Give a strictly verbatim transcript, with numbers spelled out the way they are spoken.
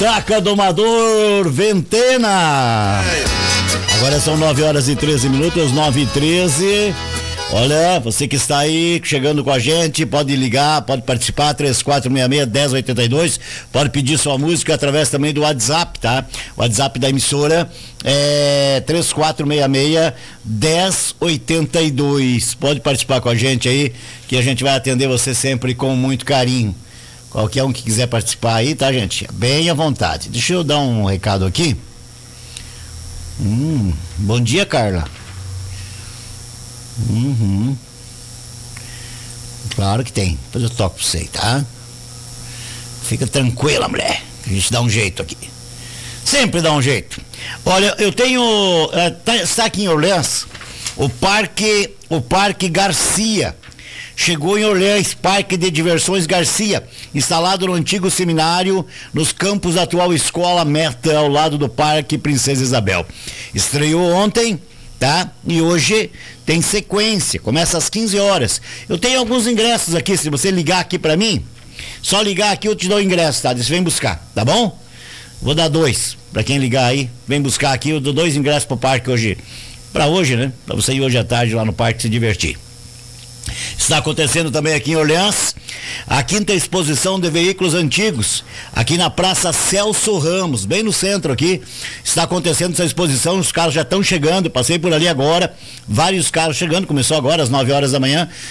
Taca Domador Ventena. Agora são nove horas e treze minutos, nove e treze. Olha, você que está aí chegando com a gente, pode ligar, pode participar, três quatro seis seis, um zero oito dois, pode pedir sua música através também do WhatsApp, tá? O WhatsApp da emissora é três quatro seis seis, um zero oito dois. Pode participar com a gente aí, que a gente vai atender você sempre com muito carinho. Qualquer um que quiser participar aí, tá, gente? Bem à vontade. Deixa eu dar um recado aqui. Hum, bom dia, Carla. Uhum. Claro que tem. Depois eu toco pra você, tá? Fica tranquila, mulher. A gente dá um jeito aqui. Sempre dá um jeito. Olha, eu tenho. É, tá, está aqui em Orleans o Parque. O Parque Garcia. Chegou em Orleans, Parque de Diversões Garcia, instalado no antigo seminário, nos campos da atual Escola Meta, ao lado do Parque Princesa Isabel. Estreou ontem, tá? E hoje tem sequência, começa às quinze horas. Eu tenho alguns ingressos aqui, se você ligar aqui pra mim, só ligar aqui eu te dou o ingresso, tá? Você vem buscar, tá bom? Vou dar dois, pra quem ligar aí, vem buscar aqui, eu dou dois ingressos pro parque hoje, pra hoje, né? Pra você ir hoje à tarde lá no parque se divertir. Está acontecendo também aqui em Orleans a quinta exposição de veículos antigos, aqui na Praça Celso Ramos, bem no centro aqui. Está acontecendo essa exposição, os carros já estão chegando, passei por ali agora, vários carros chegando, começou agora às nove horas da manhã,